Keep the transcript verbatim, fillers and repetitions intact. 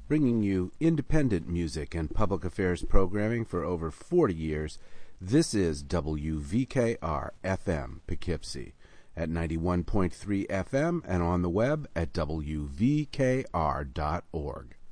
Bringing you independent music and public affairs programming for over forty years, this is W V K R F M Poughkeepsie at ninety-one point three F M and on the web at W V K R dot org.